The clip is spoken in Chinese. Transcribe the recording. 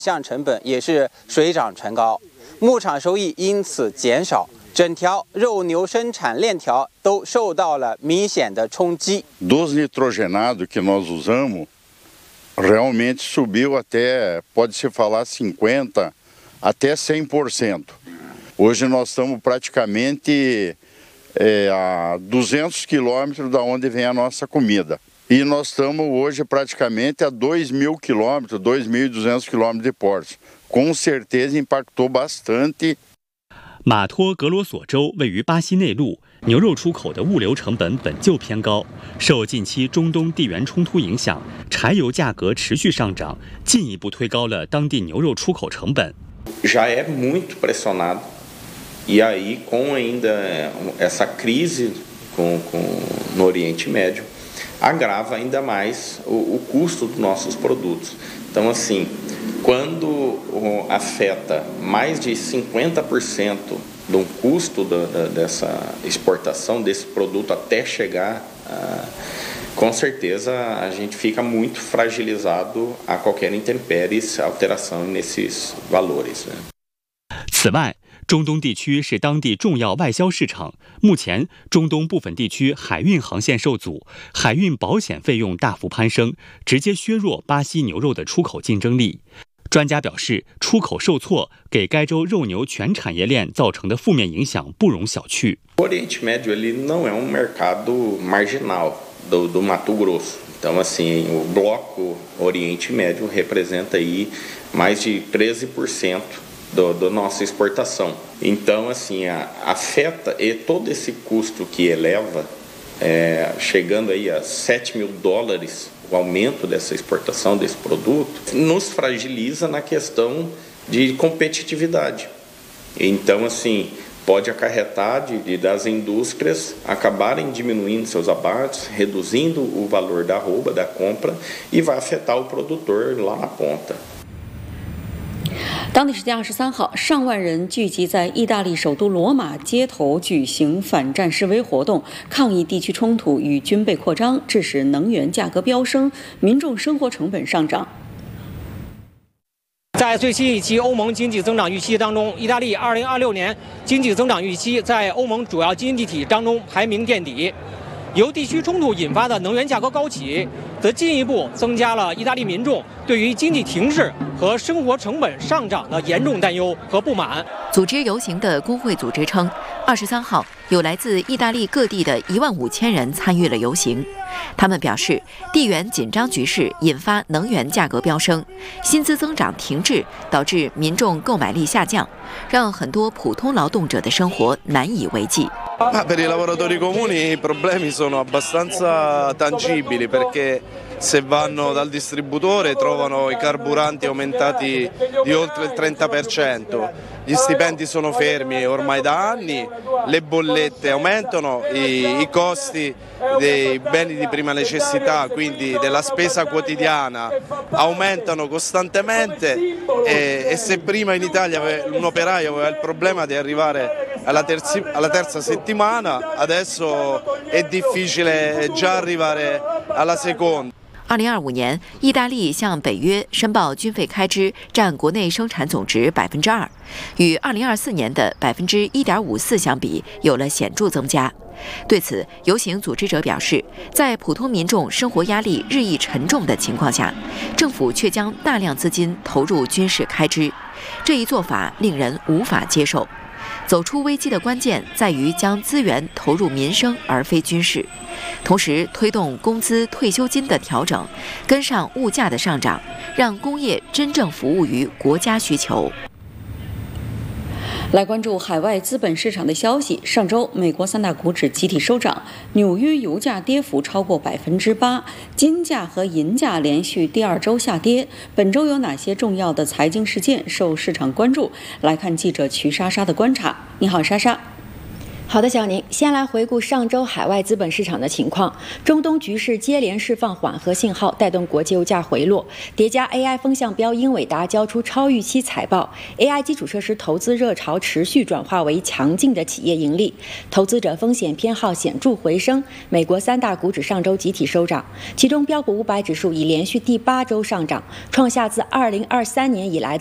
项成本也是水涨船高，牧场收益因此减少，整条肉牛生产链条都受到了明显的冲击。 Dos nitrogenados que nós usamos realmente subiu até, pode-se falar 50 até 100%. Hoje nós estamos praticamente a 200 quilômetros da onde vem a nossa comida. E nós estamos hoje praticamente a 2.000 quilômetros, 2.200 quilômetros de portos. Com certeza impactou bastante. 马托格罗索州位于巴西内陆，牛肉出口的物流成本本就偏高，受近期中东地缘冲突影响，柴油价格持续上涨，进一步推高了当地牛肉出口成本。 Já é muito pressionado, e aí com ainda essa crise no Oriente Médio agrava ainda mais o custo dos nossos produtos. Então, assim, quando afeta mais de 50% do custo dessa exportação desse produto até chegar, com certeza a gente fica muito fragilizado a qualquer intempérie, alteração nesses valores, né? 此外，中东地区是当地重要外销市场，目前中东部分地区海运航线受阻，海运保险费用大幅攀升，直接削弱巴西牛肉的出口竞争力。专家表示，出口受挫给该州肉牛全产业链造成的负面影响不容小觑。 O Oriente Médio ele não é mercado marginal do Mato Grosso. Então, assim, o bloco Oriente Médio representa aí mais de 13% da nossa exportação. Então, assim, afeta e todo esse custo que eleva, chegando aí a $7.000, o aumento dessa exportação desse produto, nos fragiliza na questão de competitividade. Então, assim, pode acarretar das indústrias acabarem diminuindo seus abates, reduzindo o valor da arroba, da compra, e vai afetar o produtor lá na ponta. 当地时间23号，上万人聚集在意大利首都罗马街头举行反战示威活动，抗议地区冲突与军备扩张，致使能源价格飙升，民众生活成本上涨。 在最新一期欧盟经济增长预期当中，意大利2026年经济增长预期在欧盟主要经济体当中排名垫底。由地区冲突引发的能源价格高企，则进一步增加了意大利民众对于经济停滞和生活成本上涨的严重担忧和不满。 组织游行的工会组织称，23号有来自意大利各地的15000人参与了游行。他们表示，地缘紧张局势引发能源价格飙升，薪资增长停滞，导致民众购买力下降，让很多普通劳动者的生活难以为继。 Per i lavoratori comuni i problemi sono abbastanza tangibili perché se vanno dal distributore trovano i carburanti aumentati di oltre il 30%, gli stipendi sono fermi ormai da anni, le bollette aumentano, i costi dei beni di prima necessità, quindi della spesa quotidiana, aumentano costantemente e se prima in Italia un operaio aveva il problema di arrivare alla terza settimana, adesso è difficile già arrivare alla seconda. 2025年，意大利向北约申报军费开支占国内生产总值2%，与2024年的1.54%相比，有了显著增加。对此，游行组织者表示，在普通民众生活压力日益沉重的情况下，政府却将大量资金投入军事开支，这一做法令人无法接受。走出危机的关键在于将资源投入民生而非军事，同时推动工资、退休金的调整，跟上物价的上涨，让工业真正服务于国家需求。 来关注海外资本市场的消息。上周，美国3大股指集体收涨，纽约油价跌幅超过8%，金价和银价连续第2周下跌。本周有哪些重要的财经事件受市场关注？来看记者瞿莎莎的观察。你好，莎莎。 好的，小宁，先来回顾上周海外资本市场的情况。中东局势接连释放缓和信号，带动国际油价回落，叠加 AI 风向标英伟达交出超预期财报 ，AI 基础设施投资热潮持续转化为强劲的企业盈利，投资者风险偏好显著回升。美国3大股指上周集体收涨，其中标普500指数已连续第8周上涨，创下自2023年以来的